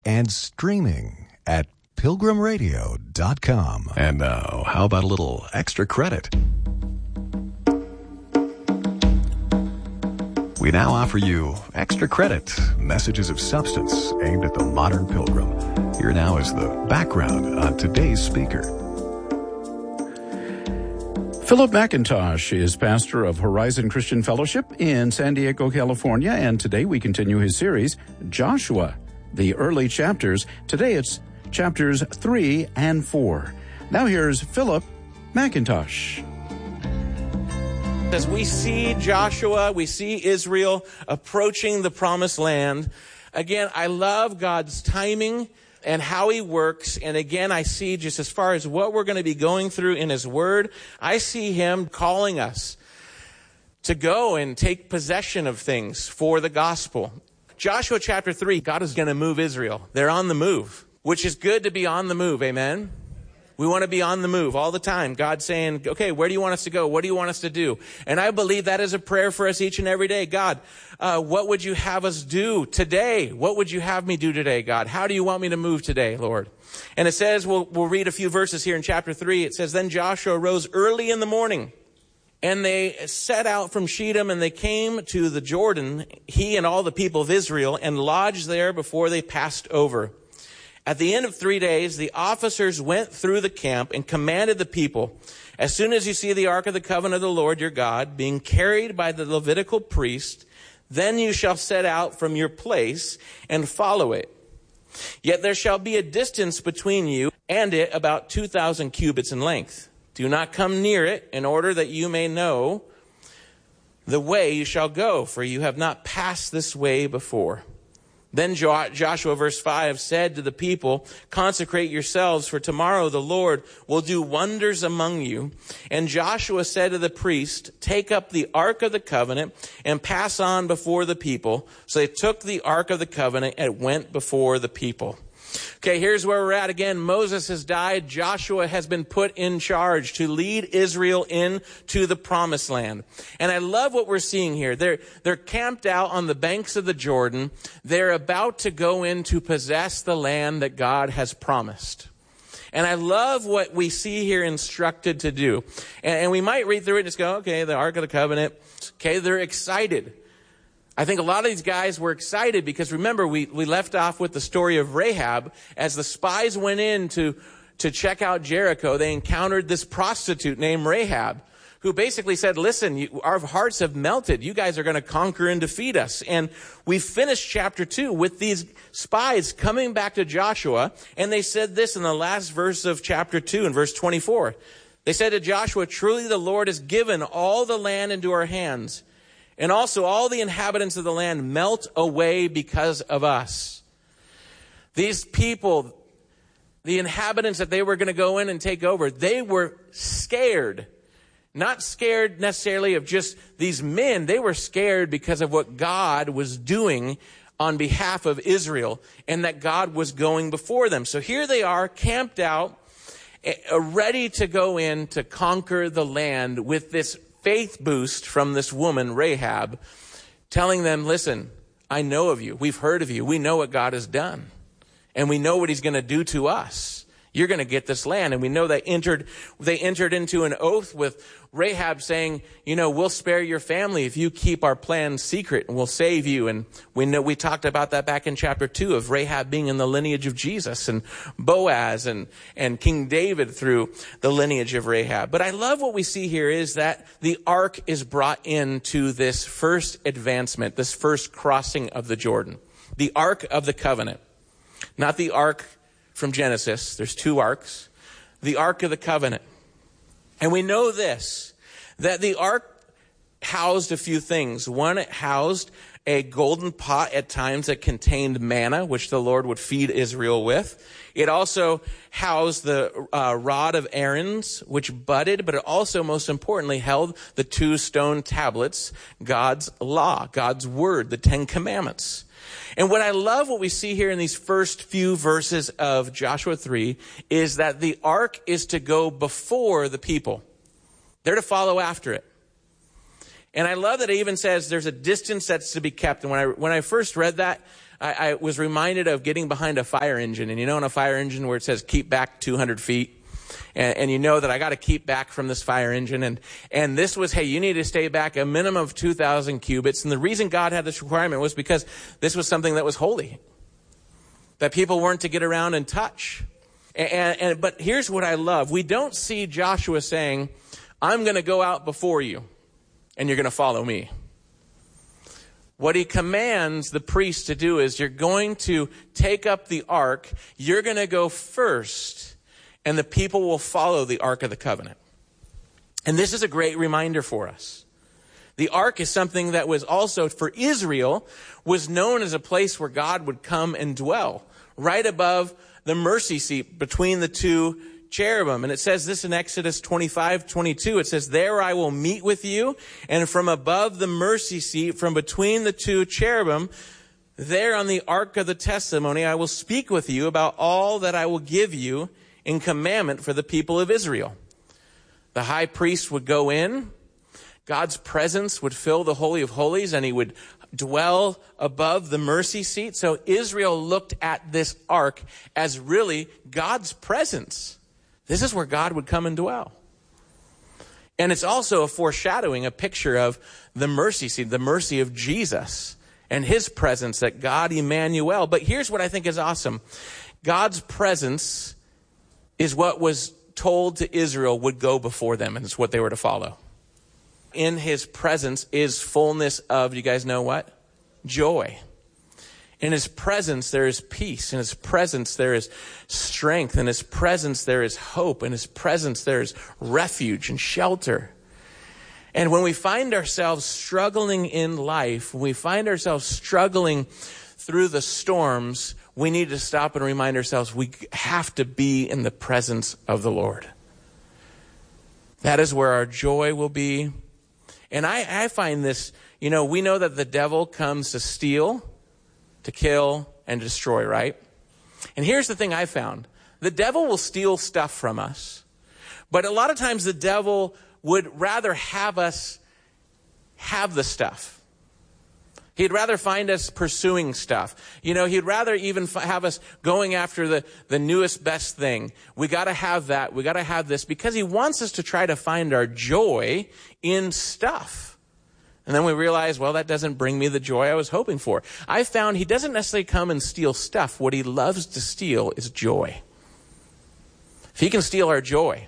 and streaming at pilgrimradio.com. And now, how about a little extra credit? We now offer you Extra Credit, messages of substance aimed at the modern pilgrim. Here now is the background on today's speaker. Philip McIntosh is pastor of Horizon Christian Fellowship in San Diego, California, and today we continue his series, Joshua, the early chapters. Today it's chapters 3 and 4. Now here's Philip McIntosh. As we see Joshua, we see Israel approaching the promised land. Again, I love God's timing and how he works. And again, I see just as far as what we're going to be going through in his word, I see him calling us to go and take possession of things for the gospel. Joshua chapter 3, God is going to move Israel. They're on the move, which is good to be on the move. Amen. We want to be on the move all the time. God's saying, okay, where do you want us to go? What do you want us to do? And I believe that is a prayer for us each and every day. God, what would you have us do today? What would you have me do today, God? How do you want me to move today, Lord? And it says, we'll read a few verses here in chapter 3. It says, then Joshua rose early in the morning, and they set out from Shittim, and they came to the Jordan, he and all the people of Israel, and lodged there before they passed over. At the end of 3 days, the officers went through the camp and commanded the people, as soon as you see the ark of the covenant of the Lord your God being carried by the Levitical priest, then you shall set out from your place and follow it. Yet there shall be a distance between you and it about 2,000 cubits in length. Do not come near it, in order that you may know the way you shall go, for you have not passed this way before. Then Joshua, verse 5, said to the people, consecrate yourselves, for tomorrow the Lord will do wonders among you. And Joshua said to the priest, take up the ark of the covenant and pass on before the people. So they took the ark of the covenant and went before the people. Okay, here's where we're at again. Moses has died. Joshua has been put in charge to lead Israel into the promised land. And I love what we're seeing here. They're camped out on the banks of the Jordan. They're about to go in to possess the land that God has promised. And I love what we see here instructed to do. And we might read through it and just go, okay, the Ark of the Covenant. Okay, they're excited. I think a lot of these guys were excited because, remember, we left off with the story of Rahab. As the spies went in to check out Jericho, they encountered this prostitute named Rahab, who basically said, listen, our hearts have melted. You guys are going to conquer and defeat us. And we finished chapter 2 with these spies coming back to Joshua, and they said this in the last verse of chapter 2 in verse 24. They said to Joshua, truly the Lord has given all the land into our hands, and also all the inhabitants of the land melt away because of us. These people, the inhabitants that they were going to go in and take over, they were scared. Not scared necessarily of just these men. They were scared because of what God was doing on behalf of Israel, and that God was going before them. So here they are, camped out, ready to go in to conquer the land with this faith boost from this woman, Rahab, telling them, listen, I know of you. We've heard of you. We know what God has done. And we know what he's going to do to us. You're going to get this land. And we know they entered into an oath with Rahab saying, we'll spare your family if you keep our plan secret, and we'll save you. And we talked about that back in chapter 2 of Rahab being in the lineage of Jesus, and Boaz and King David through the lineage of Rahab. But I love what we see here is that the ark is brought into this first advancement, this first crossing of the Jordan. The Ark of the Covenant, not the ark from Genesis. There's 2 arks. The Ark of the Covenant. And we know this, that the ark housed a few things. One, it housed a golden pot at times that contained manna, which the Lord would feed Israel with. It also housed the rod of Aaron's, which budded, but it also, most importantly, held the 2 stone tablets, God's law, God's word, the 10 Commandments. And what I love what we see here in these first few verses of Joshua 3 is that the ark is to go before the people. They're to follow after it. And I love that it even says there's a distance that's to be kept. And when I first read that, I was reminded of getting behind a fire engine. And in a fire engine where it says keep back 200 feet. And you know that I got to keep back from this fire engine. And this was, hey, you need to stay back a minimum of 2,000 cubits. And the reason God had this requirement was because this was something that was holy, that people weren't to get around and touch. But here's what I love. We don't see Joshua saying, I'm going to go out before you and you're going to follow me. What he commands the priest to do is you're going to take up the ark. You're going to go first. And the people will follow the Ark of the Covenant. And this is a great reminder for us. The Ark is something that was also, for Israel, was known as a place where God would come and dwell, right above the mercy seat between the two cherubim. And it says this in Exodus 25:22. It says, there I will meet with you, and from above the mercy seat, from between the two cherubim, there on the Ark of the Testimony, I will speak with you about all that I will give you in commandment for the people of Israel. The high priest would go in, God's presence would fill the Holy of Holies, and he would dwell above the mercy seat. So Israel looked at this ark as really God's presence. This is where God would come and dwell. And it's also a foreshadowing, a picture of the mercy seat, the mercy of Jesus and his presence, that God Emmanuel. But here's what I think is awesome. God's presence is what was told to Israel would go before them, and it's what they were to follow. In his presence is fullness of, you guys know what? Joy. In his presence there is peace. In his presence there is strength. In his presence there is hope. In his presence there is refuge and shelter. And when we find ourselves struggling in life, when we find ourselves struggling through the storms, we need to stop and remind ourselves we have to be in the presence of the Lord. That is where our joy will be. And I find this, we know that the devil comes to steal, to kill, and destroy, right? And here's the thing I found. The devil will steal stuff from us. But a lot of times the devil would rather have us have the stuff. He'd rather find us pursuing stuff. He'd rather even have us going after the newest, best thing. We got to have that. We got to have this, because he wants us to try to find our joy in stuff. And then we realize, well, that doesn't bring me the joy I was hoping for. I found he doesn't necessarily come and steal stuff. What he loves to steal is joy. If he can steal our joy,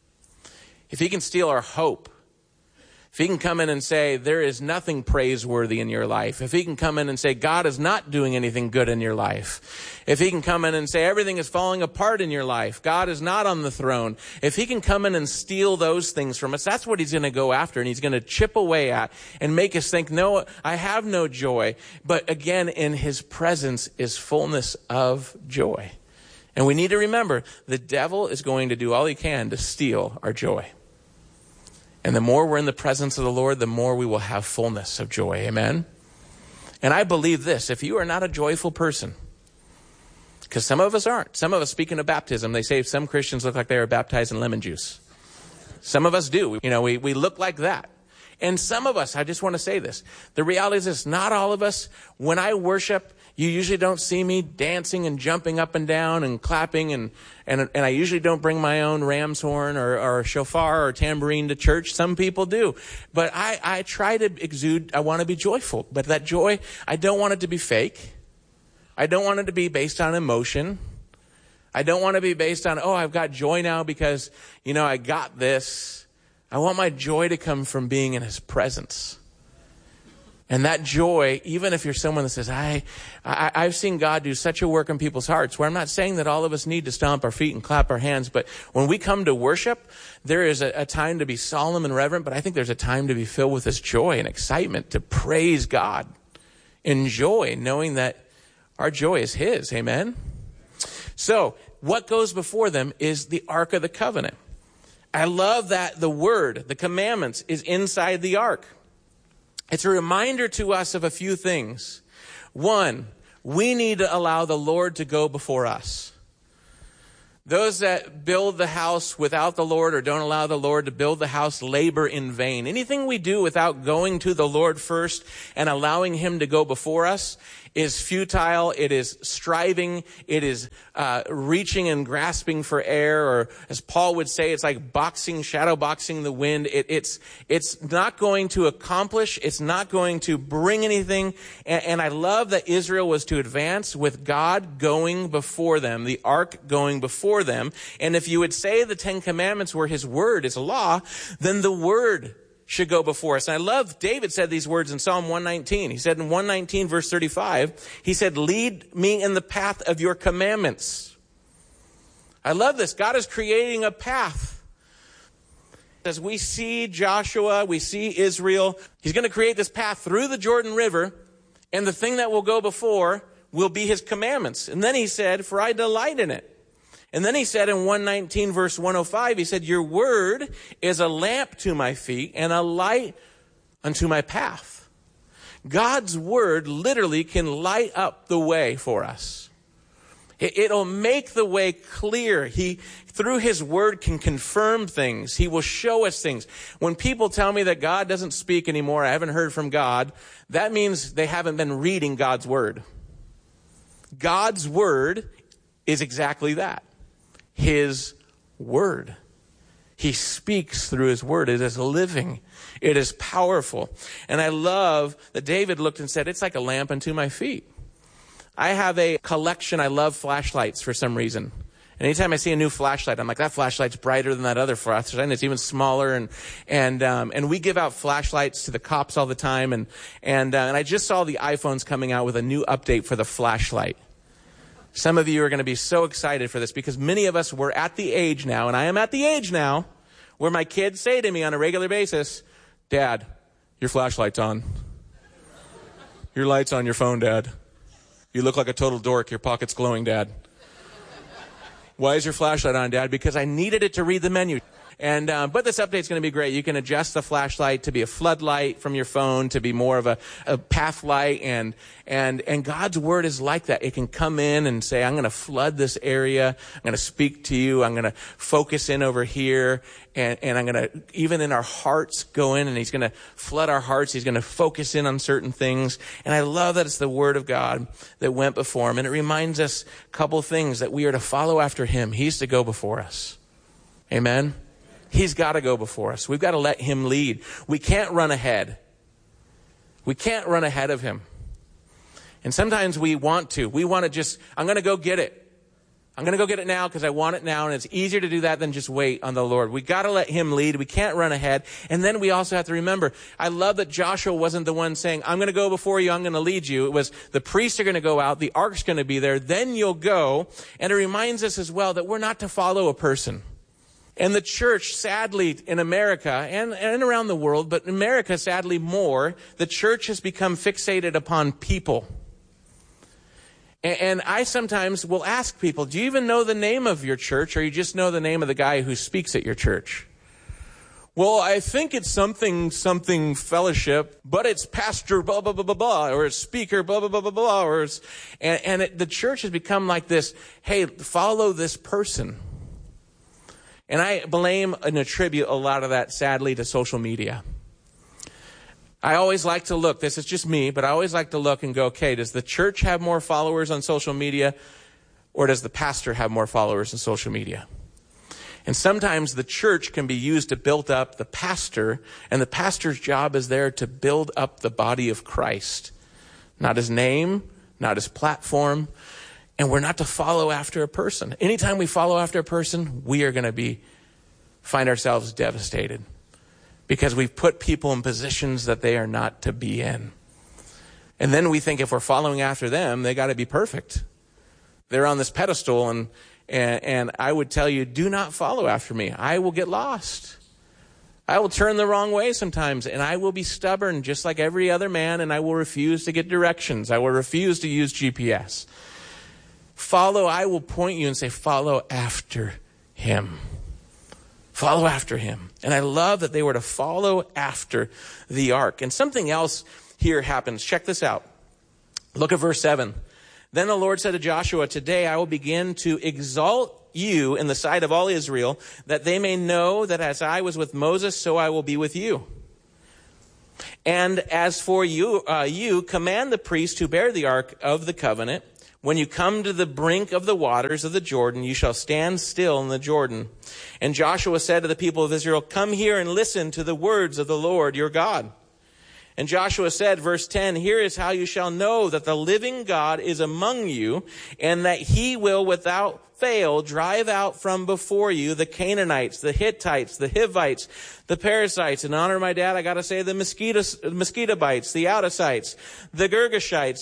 if he can steal our hope, if he can come in and say, there is nothing praiseworthy in your life. If he can come in and say, God is not doing anything good in your life. If he can come in and say, everything is falling apart in your life. God is not on the throne. If he can come in and steal those things from us, that's what he's going to go after. And he's going to chip away at and make us think, no, I have no joy. But again, in his presence is fullness of joy. And we need to remember, the devil is going to do all he can to steal our joy. And the more we're in the presence of the Lord, the more we will have fullness of joy. Amen? And I believe this. If you are not a joyful person, because some of us aren't. Some of us, speaking of baptism, they say some Christians look like they were baptized in lemon juice. Some of us do. We look like that. And some of us, I just want to say this. The reality is this. Not all of us. When I worship, you usually don't see me dancing and jumping up and down and clapping. And I usually don't bring my own ram's horn or shofar or tambourine to church. Some people do. But I try to exude, I want to be joyful. But that joy, I don't want it to be fake. I don't want it to be based on emotion. I don't want to be based on, I've got joy now because, I got this. I want my joy to come from being in his presence. And that joy, even if you're someone that says, I've seen God do such a work in people's hearts, where I'm not saying that all of us need to stomp our feet and clap our hands, but when we come to worship, there is a time to be solemn and reverent, but I think there's a time to be filled with this joy and excitement to praise God in joy, knowing that our joy is his. Amen? So, what goes before them is the Ark of the Covenant. I love that the word, the commandments, is inside the ark. It's a reminder to us of a few things. One, we need to allow the Lord to go before us. Those that build the house without the Lord or don't allow the Lord to build the house labor in vain. Anything we do without going to the Lord first and allowing him to go before us is futile. It is striving. It is reaching and grasping for air, or as Paul would say, it's like shadow boxing the wind. It's not going to accomplish. It's not going to bring anything. And I love that Israel was to advance with God going before them, the ark going before them. And if you would say the Ten Commandments were his word, his law, then the word should go before us. And I love, David said these words in Psalm 119. He said in 119 verse 35, he said, lead me in the path of your commandments. I love this. God is creating a path. As we see Joshua, we see Israel, he's going to create this path through the Jordan River, and the thing that will go before will be his commandments. And then he said, for I delight in it. And then he said in 119 verse 105, he said, your word is a lamp to my feet and a light unto my path. God's word literally can light up the way for us. It'll make the way clear. He, through his word, can confirm things. He will show us things. When people tell me that God doesn't speak anymore, I haven't heard from God, that means they haven't been reading God's word. God's word is exactly that. His word. He speaks through his word. It is living. It is powerful. And I love that David looked and said, it's like a lamp unto my feet. I have a collection. I love flashlights for some reason. And anytime I see a new flashlight, I'm like, that flashlight's brighter than that other flashlight, and it's even smaller. And we give out flashlights to the cops all the time. And I just saw the iPhones coming out with a new update for the flashlight. Some of you are going to be so excited for this because many of us were at the age now, and I am at the age now, where my kids say to me on a regular basis, Dad, your flashlight's on. Your light's on your phone, Dad. You look like a total dork. Your pocket's glowing, Dad. Why is your flashlight on, Dad? Because I needed it to read the menu. And but this update's going to be great. You can adjust the flashlight to be a floodlight from your phone, to be more of a path light, and God's word is like that. It can come in and say, I'm going to flood this area. I'm going to speak to you. I'm going to focus in over here, and I'm going to, even in our hearts, go in, and he's going to flood our hearts. He's going to focus in on certain things. And I love that it's the word of God that went before him. And it reminds us a couple things, that we are to follow after him. He's to go before us. Amen. He's got to go before us. We've got to let him lead. We can't run ahead. We can't run ahead of him. And sometimes we want to. We want to just, I'm going to go get it. I'm going to go get it now because I want it now. And it's easier to do that than just wait on the Lord. We got to let him lead. We can't run ahead. And then we also have to remember, I love that Joshua wasn't the one saying, I'm going to go before you. I'm going to lead you. It was the priests are going to go out. The ark's going to be there. Then you'll go. And it reminds us as well that we're not to follow a person. And the church, sadly, in America and around the world, but in America, sadly, more, the church has become fixated upon people. And I sometimes will ask people, do you even know the name of your church, or you just know the name of the guy who speaks at your church? Well, I think it's something fellowship, but it's pastor blah, blah, blah, blah, blah, or it's speaker blah, blah, blah, blah, blah, or it's, the church has become like this, hey, follow this person. And I blame and attribute a lot of that, sadly, to social media. I always like to look, this is just me, but I always like to look and go, okay, does the church have more followers on social media, or does the pastor have more followers on social media? And sometimes the church can be used to build up the pastor, and the pastor's job is there to build up the body of Christ. Not his name, not his platform. And we're not to follow after a person. Anytime we follow after a person, we are going to find ourselves devastated because we've put people in positions that they are not to be in. And then we think if we're following after them, they got to be perfect. They're on this pedestal, and I would tell you, do not follow after me. I will get lost. I will turn the wrong way sometimes, and I will be stubborn just like every other man, and I will refuse to get directions. I will refuse to use GPS. I will point you and say, follow after him. Follow after him. And I love that they were to follow after the ark. And something else here happens. Check this out. Look at verse 7. Then the Lord said to Joshua, today I will begin to exalt you in the sight of all Israel, that they may know that as I was with Moses, so I will be with you. And as for you, command the priest who bear the ark of the covenant, when you come to the brink of the waters of the Jordan, you shall stand still in the Jordan. And Joshua said to the people of Israel, come here and listen to the words of the Lord your God. And Joshua said, verse 10, here is how you shall know that the living God is among you, and that he will without fail drive out from before you the Canaanites, the Hittites, the Hivites, the Perizzites, in honor of my dad, I got to say the Mosquito bites, the Outsites, the Girgashites,